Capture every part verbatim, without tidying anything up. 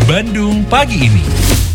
Bandung pagi ini.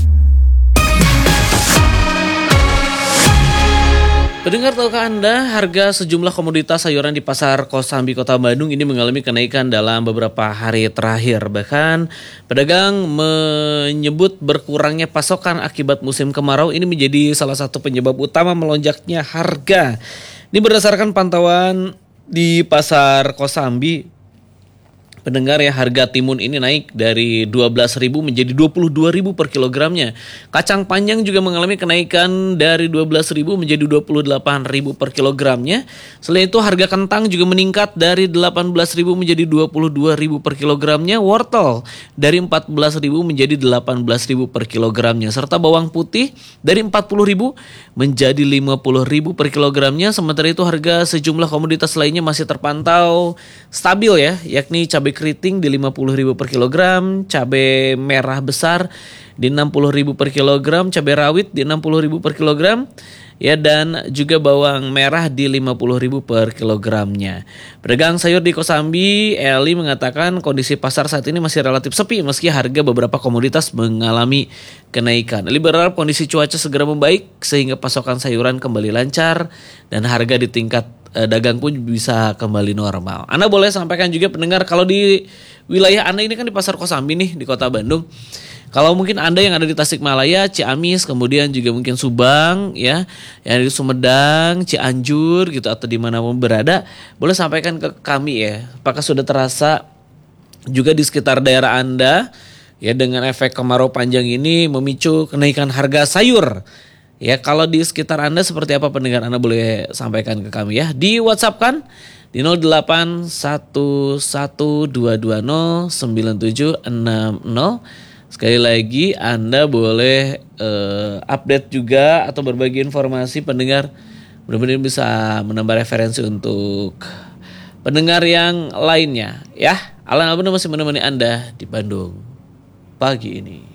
Pendengar, tahukah Anda harga sejumlah komoditas sayuran di Pasar Kosambi Kota Bandung ini mengalami kenaikan dalam beberapa hari terakhir. Bahkan pedagang menyebut berkurangnya pasokan akibat musim kemarau ini menjadi salah satu penyebab utama melonjaknya harga. Ini berdasarkan pantauan di Pasar Kosambi. Pendengar ya, harga timun ini naik dari dua belas ribu menjadi dua puluh dua ribu per kilogramnya. Kacang panjang juga mengalami kenaikan dari dua belas ribu menjadi dua puluh delapan ribu per kilogramnya. Selain itu harga kentang juga meningkat dari delapan belas ribu menjadi dua puluh dua ribu per kilogramnya. Wortel dari empat belas ribu menjadi delapan belas ribu per kilogramnya. Serta bawang putih dari empat puluh ribu menjadi lima puluh ribu per kilogramnya. Sementara itu harga sejumlah komoditas lainnya masih terpantau stabil ya, yakni cabai keriting di lima puluh ribu per kilogram, cabai merah besar di enam puluh ribu per kilogram, cabai rawit di enam puluh ribu per kilogram, ya, dan juga bawang merah di lima puluh ribu per kilogramnya. Pedagang sayur di Kosambi, Eli, mengatakan kondisi pasar saat ini masih relatif sepi meski harga beberapa komoditas mengalami kenaikan. Eli berharap kondisi cuaca segera membaik sehingga pasokan sayuran kembali lancar dan harga di tingkat dagang pun bisa kembali normal. Anda boleh sampaikan juga pendengar, kalau di wilayah Anda ini kan di Pasar Kosambi nih di Kota Bandung. Kalau mungkin Anda yang ada di Tasikmalaya, Ciamis, kemudian juga mungkin Subang ya, yang di Sumedang, Cianjur gitu, atau dimanapun berada, boleh sampaikan ke kami ya. Apakah sudah terasa juga di sekitar daerah Anda ya dengan efek kemarau panjang ini memicu kenaikan harga sayur? Ya, kalau di sekitar Anda seperti apa pendengar, Anda boleh sampaikan ke kami ya. Di WhatsApp kan di nol delapan satu satu dua dua nol sembilan tujuh enam nol. Sekali lagi Anda boleh uh, update juga atau berbagi informasi pendengar. Mudah-mudahan bisa menambah referensi untuk pendengar yang lainnya ya. Alan Abang masih menemani Anda di Bandung pagi ini.